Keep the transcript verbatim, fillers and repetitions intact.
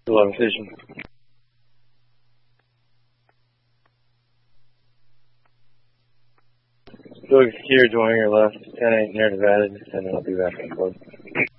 eleven station. Still here, joining your left, ten eight near Nevada, and I'll be back on board.